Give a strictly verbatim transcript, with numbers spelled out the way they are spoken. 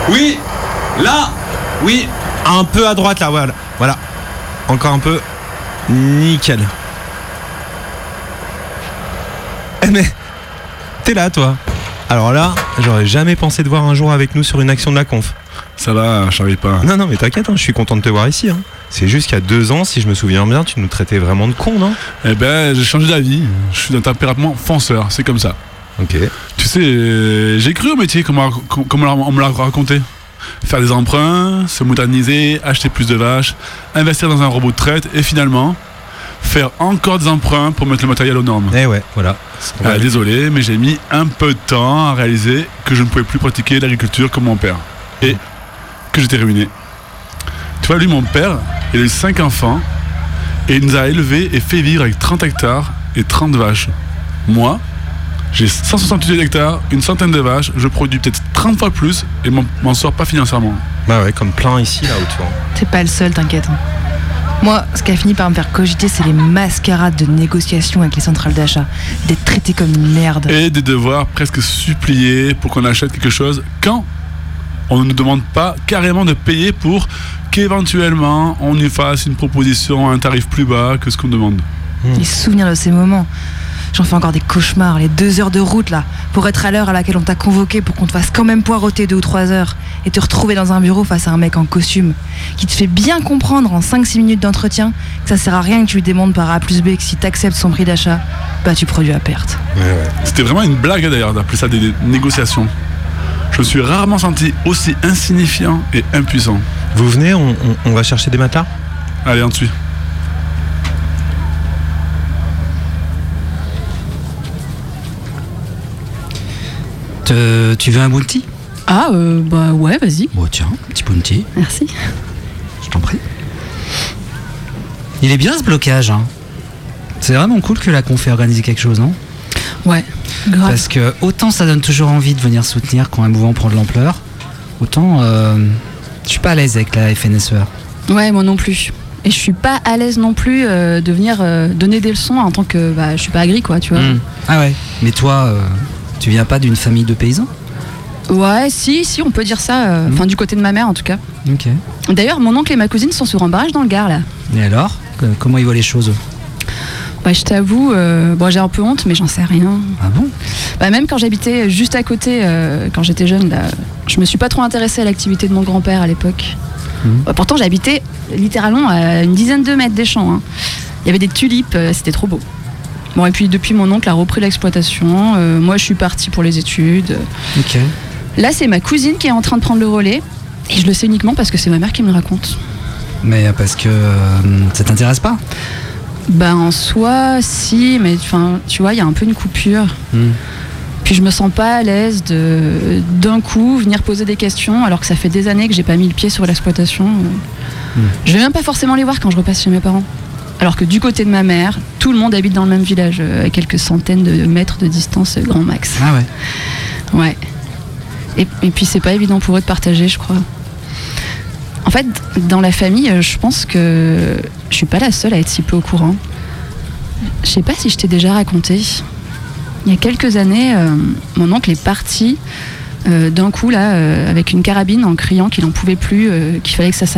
Oui, là, oui, un peu à droite là, voilà. Voilà. Encore un peu. Nickel. Eh mais, t'es là toi. Alors là, j'aurais jamais pensé te voir un jour avec nous sur une action de la conf. Ça va, j'arrive pas. Non, non, mais t'inquiète, hein, je suis content de te voir ici. Hein. C'est juste qu'il y a deux ans, si je me souviens bien, tu nous traitais vraiment de cons, non ? Eh ben, j'ai changé d'avis. Je suis d'un tempérament fonceur, c'est comme ça. Ok. Tu sais, euh, j'ai cru au métier, comme on, comme on me l'a raconté. Faire des emprunts, se moderniser, acheter plus de vaches, investir dans un robot de traite et finalement faire encore des emprunts pour mettre le matériel aux normes. Eh ouais, voilà. Ah, désolé, mais j'ai mis un peu de temps à réaliser que je ne pouvais plus pratiquer l'agriculture comme mon père. Et que j'étais ruiné. Tu vois, lui, mon père, il a eu cinq enfants et il nous a élevés et fait vivre avec trente hectares et trente vaches. Moi, j'ai cent soixante-huit hectares, une centaine de vaches, je produis peut-être trente fois plus et m'en, m'en sors pas financièrement. Bah ouais, comme plein ici, là, autour. T'es pas le seul, t'inquiète. Hein. Moi, ce qui a fini par me faire cogiter, c'est les mascarades de négociation avec les centrales d'achat. D'être traité comme une merde. Et de devoir presque supplier pour qu'on achète quelque chose quand on ne nous demande pas carrément de payer pour qu'éventuellement on nous fasse une proposition à un tarif plus bas que ce qu'on demande. Les souvenirs de ces moments. J'en fais encore des cauchemars, les deux heures de route là, pour être à l'heure à laquelle on t'a convoqué pour qu'on te fasse quand même poireauter deux ou trois heures et te retrouver dans un bureau face à un mec en costume qui te fait bien comprendre en cinq six minutes d'entretien que ça sert à rien que tu lui demandes par A plus B que si t'acceptes son prix d'achat, bah tu produis à perte. Ouais, ouais. C'était vraiment une blague d'ailleurs d'appeler ça des négociations. Je me suis rarement senti aussi insignifiant et impuissant. Vous venez, on, on, on va chercher des matelas ? Allez, on te suit. Te, tu veux un bounty ? Ah, euh, bah ouais, vas-y. Bon, tiens, petit bounty. Merci. Je t'en prie. Il est bien ce blocage, hein. C'est vraiment cool que la conf ait organisé quelque chose, non ? Ouais, grave. Parce que autant ça donne toujours envie de venir soutenir quand un mouvement prend de l'ampleur, autant euh, je suis pas à l'aise avec la F N S E A. Ouais, moi non plus. Et je suis pas à l'aise non plus euh, de venir euh, donner des leçons en tant que bah, je suis pas agri, quoi, tu vois. Mmh. Ah ouais. Mais toi, euh, tu viens pas d'une famille de paysans ? Ouais, si, si, on peut dire ça. Euh, enfin, mmh. du côté de ma mère, en tout cas. Ok. D'ailleurs, mon oncle et ma cousine sont sur un barrage dans le Gard, là. Et alors ? Comment ils voient les choses ? Bah, je t'avoue, euh, bon, j'ai un peu honte, mais j'en sais rien. Ah bon ? Bah, même quand j'habitais juste à côté, euh, quand j'étais jeune, là, je me suis pas trop intéressée à l'activité de mon grand-père à l'époque. Mmh. Bah, pourtant, j'habitais littéralement à une dizaine de mètres des champs. Hein. Il y avait des tulipes, euh, c'était trop beau. Bon, et puis depuis, mon oncle a repris l'exploitation. Euh, moi, je suis partie pour les études. Ok. Là, c'est ma cousine qui est en train de prendre le relais. Et je le sais uniquement parce que c'est ma mère qui me le raconte. Mais parce que euh, ça t'intéresse pas ? Ben en soi, si, mais tu vois, il y a un peu une coupure. Mmh. Puis je me sens pas à l'aise de d'un coup venir poser des questions alors que ça fait des années que j'ai pas mis le pied sur l'exploitation. Mmh. Je vais même pas forcément les voir quand je repasse chez mes parents. Alors que du côté de ma mère, tout le monde habite dans le même village, à quelques centaines de mètres de distance, grand max. Ah ouais. Ouais. Et, et puis c'est pas évident pour eux de partager, je crois. En fait, dans la famille, je pense que je suis pas la seule à être si peu au courant. Je sais pas si je t'ai déjà raconté. Il y a quelques années, euh, mon oncle est parti euh, d'un coup là, euh, avec une carabine en criant qu'il en pouvait plus, euh, qu'il fallait que ça s'arrête.